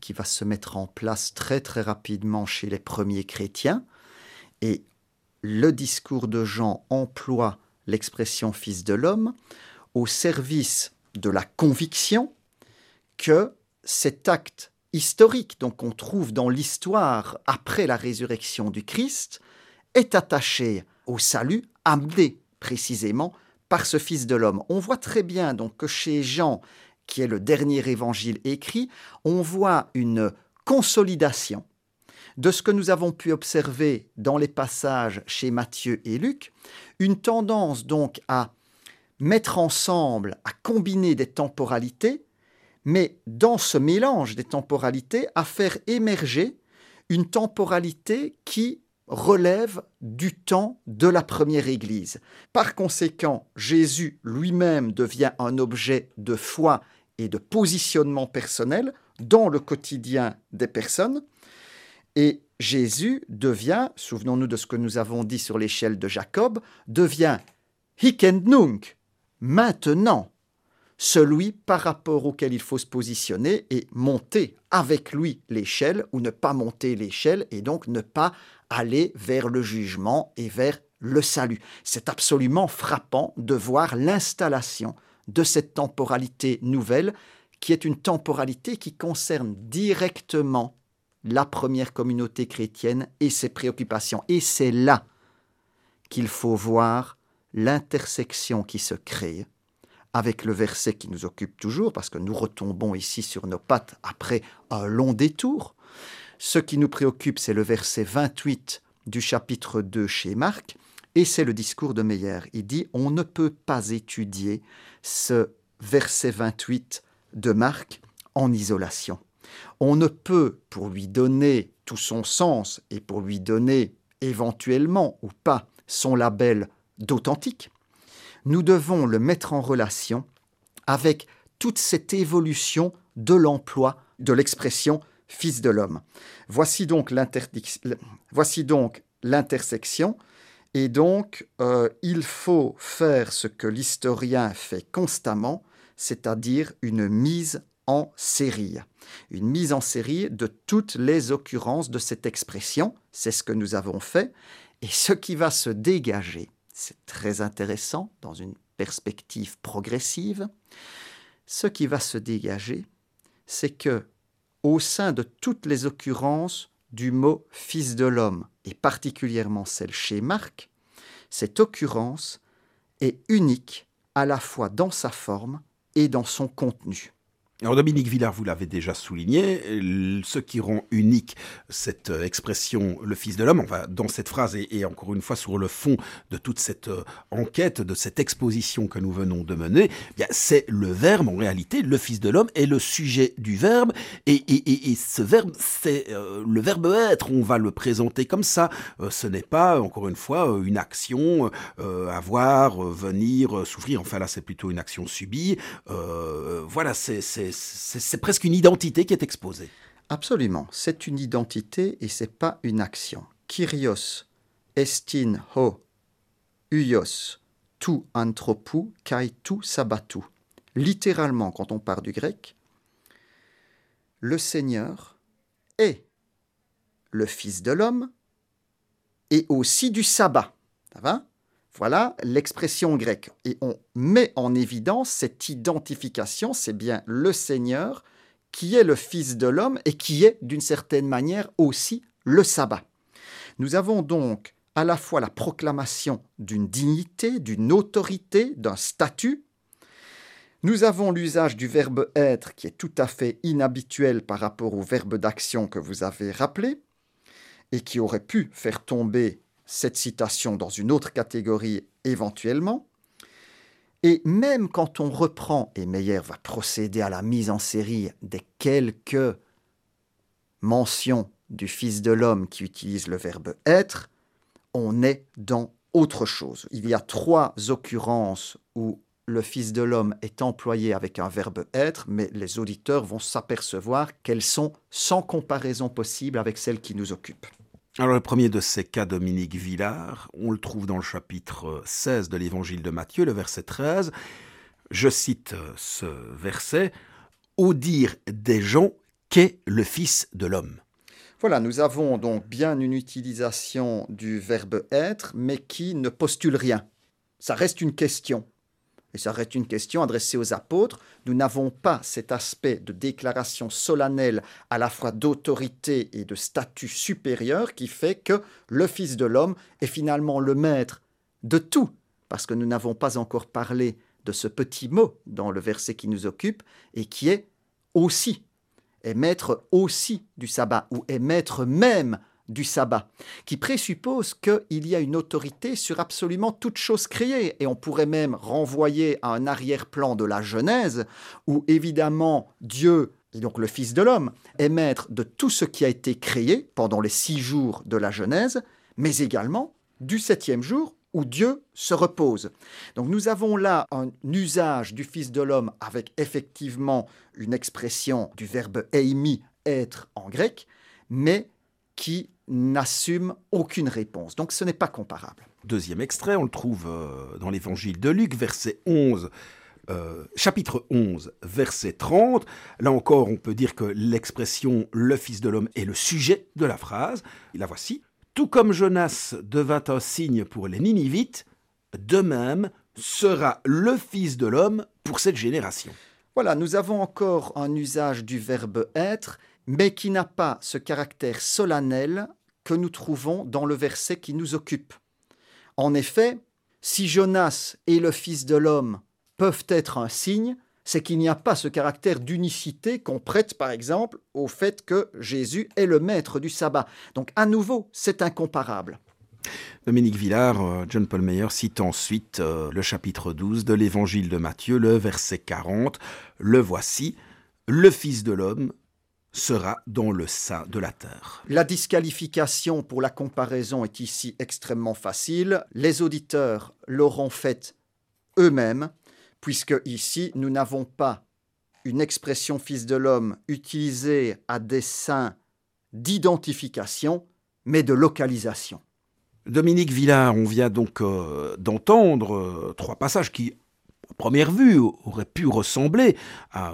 qui va se mettre en place très très rapidement chez les premiers chrétiens. Et le discours de Jean emploie l'expression Fils de l'homme au service de la conviction que cet acte historique, donc qu'on trouve dans l'histoire après la résurrection du Christ, est attaché au salut amené précisément par ce Fils de l'homme. On voit très bien donc que chez Jean, qui est le dernier évangile écrit, on voit une consolidation de ce que nous avons pu observer dans les passages chez Matthieu et Luc, une tendance donc à mettre ensemble, à combiner des temporalités, mais dans ce mélange des temporalités, à faire émerger une temporalité qui relève du temps de la première Église. Par conséquent, Jésus lui-même devient un objet de foi et de positionnement personnel dans le quotidien des personnes. Et Jésus devient, souvenons-nous de ce que nous avons dit sur l'échelle de Jacob, devient hic et nunc, maintenant, celui par rapport auquel il faut se positionner et monter avec lui l'échelle ou ne pas monter l'échelle et donc ne pas aller vers le jugement et vers le salut. C'est absolument frappant de voir l'installation de cette temporalité nouvelle qui est une temporalité qui concerne directement la première communauté chrétienne et ses préoccupations. Et c'est là qu'il faut voir l'intersection qui se crée avec le verset qui nous occupe toujours, parce que nous retombons ici sur nos pattes après un long détour. Ce qui nous préoccupe, c'est le verset 28 du chapitre 2 chez Marc, et c'est le discours de Meyer. Il dit « On ne peut pas étudier ce verset 28 de Marc en isolation. On ne peut, pour lui donner tout son sens et pour lui donner éventuellement ou pas son label d'authentique, nous devons le mettre en relation avec toute cette évolution de l'emploi de l'expression « Fils de l'homme ». Voici donc l'intersection, et donc il faut faire ce que l'historien fait constamment, c'est-à-dire une mise en série. Une mise en série de toutes les occurrences de cette expression, c'est ce que nous avons fait, et ce qui va se dégager, c'est très intéressant dans une perspective progressive, ce qui va se dégager, c'est que au sein de toutes les occurrences du mot « fils de l'homme », et particulièrement celle chez Marc, cette occurrence est unique à la fois dans sa forme et dans son contenu. Alors Dominique Villard, vous l'avez déjà souligné, ce qui rend unique cette expression « le Fils de l'homme », enfin dans cette phrase et encore une fois sur le fond de toute cette enquête, de cette exposition que nous venons de mener, eh bien, c'est le verbe en réalité, le Fils de l'homme est le sujet du verbe et ce verbe c'est le verbe être, on va le présenter comme ça, ce n'est pas encore une fois une action, avoir, venir, souffrir, enfin là c'est plutôt une action subie, voilà c'est presque une identité qui est exposée. Absolument, c'est une identité et c'est pas une action. Kyrios estin ho huios tou anthropou kai tou sabbatou. Littéralement, quand on part du grec, le Seigneur est le Fils de l'homme et aussi du sabbat. Ça va ? Voilà l'expression grecque. Et on met en évidence cette identification, c'est bien le Seigneur qui est le Fils de l'homme et qui est d'une certaine manière aussi le sabbat. Nous avons donc à la fois la proclamation d'une dignité, d'une autorité, d'un statut. Nous avons l'usage du verbe être qui est tout à fait inhabituel par rapport au verbe d'action que vous avez rappelé et qui aurait pu faire tomber cette citation dans une autre catégorie éventuellement. Et même quand on reprend, et Meyer va procéder à la mise en série des quelques mentions du Fils de l'homme qui utilise le verbe être, on est dans autre chose. Il y a 3 occurrences où le Fils de l'homme est employé avec un verbe être, mais les auditeurs vont s'apercevoir qu'elles sont sans comparaison possible avec celles qui nous occupent. Alors le premier de ces cas, Dominique Villard, on le trouve dans le chapitre 16 de l'évangile de Matthieu, le verset 13. Je cite ce verset. « Au dire des gens qu'est le Fils de l'homme. Voilà, nous avons donc bien une utilisation du verbe être, mais qui ne postule rien. Ça reste une question. Et ça reste une question adressée aux apôtres. Nous n'avons pas cet aspect de déclaration solennelle à la fois d'autorité et de statut supérieur qui fait que le Fils de l'homme est finalement le maître de tout, parce que nous n'avons pas encore parlé de ce petit mot dans le verset qui nous occupe et qui est aussi, est maître aussi du sabbat ou est maître même du sabbat, qui présuppose qu'il y a une autorité sur absolument toute chose créée. Et on pourrait même renvoyer à un arrière-plan de la Genèse, où évidemment Dieu, et donc le Fils de l'homme, est maître de tout ce qui a été créé pendant les 6 jours de la Genèse, mais également du 7e jour, où Dieu se repose. Donc nous avons là un usage du Fils de l'homme avec effectivement une expression du verbe eimi, être en grec, mais qui n'assume aucune réponse. Donc ce n'est pas comparable. Deuxième extrait, on le trouve dans l'évangile de Luc, chapitre 11, verset 30. Là encore, on peut dire que l'expression « le Fils de l'homme » est le sujet de la phrase. Et la voici. « Tout comme Jonas devint un signe pour les Ninivites, de même sera le Fils de l'homme pour cette génération. » Voilà, nous avons encore un usage du verbe « être », mais qui n'a pas ce caractère solennel que nous trouvons dans le verset qui nous occupe. En effet, si Jonas et le Fils de l'homme peuvent être un signe, c'est qu'il n'y a pas ce caractère d'unicité qu'on prête, par exemple, au fait que Jésus est le maître du sabbat. Donc, à nouveau, c'est incomparable. Dominique Villard, John Paul Meyer cite ensuite le chapitre 12 de l'évangile de Matthieu, le verset 40. Le voici, le Fils de l'homme sera dans le sein de la terre. La disqualification pour la comparaison est ici extrêmement facile. Les auditeurs l'auront faite eux-mêmes, puisque ici, nous n'avons pas une expression Fils de l'homme utilisée à dessein d'identification, mais de localisation. Dominique Villard, on vient donc d'entendre 3 passages qui, à première vue, auraient pu ressembler à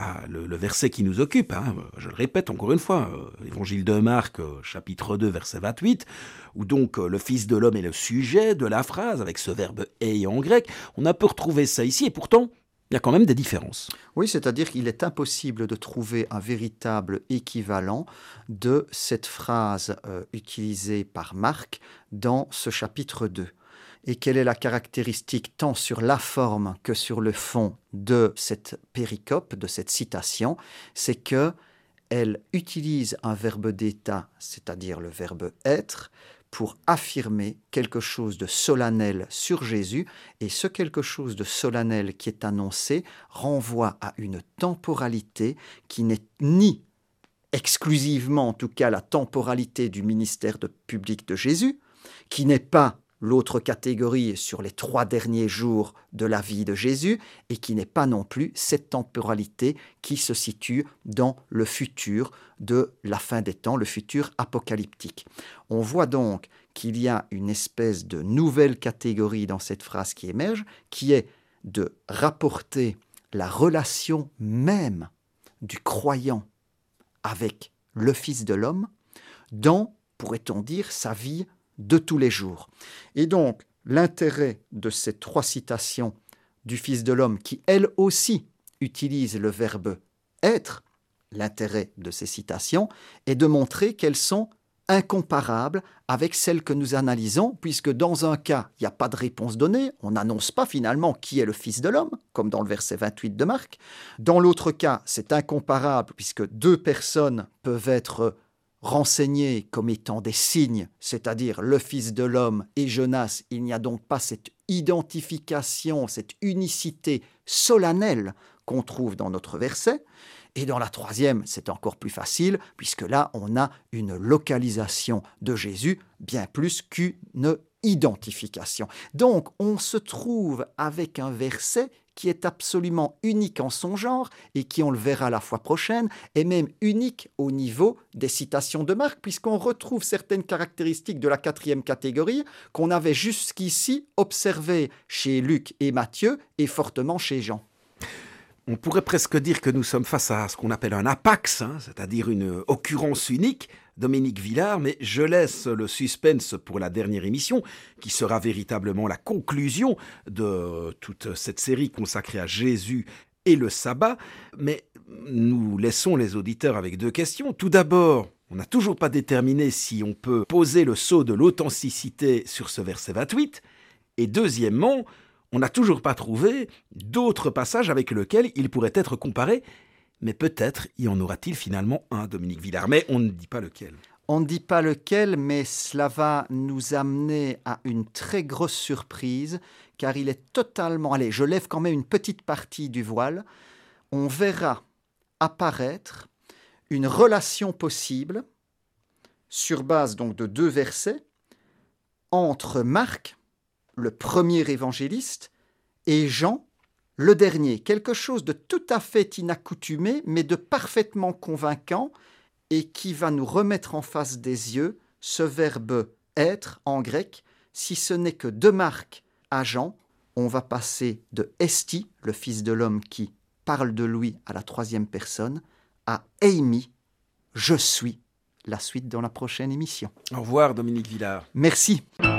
le verset qui nous occupe. Je le répète encore une fois, l'évangile de Marc, chapitre 2, verset 28, où donc le Fils de l'homme est le sujet de la phrase, avec ce verbe « ei » en grec. On a pu retrouver ça ici, et pourtant, il y a quand même des différences. Oui, c'est-à-dire qu'il est impossible de trouver un véritable équivalent de cette phrase utilisée par Marc dans ce chapitre 2. Et quelle est la caractéristique tant sur la forme que sur le fond de cette péricope, de cette citation, c'est qu'elle utilise un verbe d'état, c'est-à-dire le verbe être, pour affirmer quelque chose de solennel sur Jésus, et ce quelque chose de solennel qui est annoncé renvoie à une temporalité qui n'est ni exclusivement, en tout cas, la temporalité du ministère public de Jésus, qui n'est pas l'autre catégorie sur les 3 derniers jours de la vie de Jésus, et qui n'est pas non plus cette temporalité qui se situe dans le futur de la fin des temps, le futur apocalyptique. On voit donc qu'il y a une espèce de nouvelle catégorie dans cette phrase qui émerge, qui est de rapporter la relation même du croyant avec le Fils de l'homme dans, pourrait-on dire, sa vie de tous les jours. Et donc, l'intérêt de ces 3 citations du Fils de l'homme, qui elles aussi utilisent le verbe être, l'intérêt de ces citations est de montrer qu'elles sont incomparables avec celles que nous analysons, puisque dans un cas, il n'y a pas de réponse donnée, on n'annonce pas finalement qui est le Fils de l'homme, comme dans le verset 28 de Marc. Dans l'autre cas, c'est incomparable, puisque 2 personnes peuvent être renseignées comme étant des signes, c'est-à-dire le Fils de l'homme et Jonas. Il n'y a donc pas cette identification, cette unicité solennelle qu'on trouve dans notre verset. Et dans la 3e, c'est encore plus facile, puisque là, on a une localisation de Jésus, bien plus qu'une identification. Donc, on se trouve avec un verset qui est absolument unique en son genre, et qui, on le verra la fois prochaine, est même unique au niveau des citations de Marc, puisqu'on retrouve certaines caractéristiques de la 4e catégorie qu'on avait jusqu'ici observées chez Luc et Matthieu, et fortement chez Jean. On pourrait presque dire que nous sommes face à ce qu'on appelle un apax, c'est-à-dire une occurrence unique, Dominique Villard, mais je laisse le suspense pour la dernière émission, qui sera véritablement la conclusion de toute cette série consacrée à Jésus et le sabbat. Mais nous laissons les auditeurs avec 2 questions. Tout d'abord, on n'a toujours pas déterminé si on peut poser le sceau de l'authenticité sur ce verset 28. Et deuxièmement, on n'a toujours pas trouvé d'autres passages avec lesquels il pourrait être comparé. Mais peut-être y en aura-t-il finalement un, Dominique Villard. Mais on ne dit pas lequel. On ne dit pas lequel, mais cela va nous amener à une très grosse surprise, car il est totalement... Allez, je lève quand même une petite partie du voile. On verra apparaître une relation possible, sur base donc de 2 versets, entre Marc, le premier évangéliste, et Jean, le dernier. Quelque chose de tout à fait inaccoutumé, mais de parfaitement convaincant, et qui va nous remettre en face des yeux ce verbe « être » en grec. Si ce n'est que de Marc à Jean, on va passer de « esti », le Fils de l'homme qui parle de lui à la 3e personne, à « eimi », je suis. La suite dans la prochaine émission. Au revoir, Dominique Villard. Merci.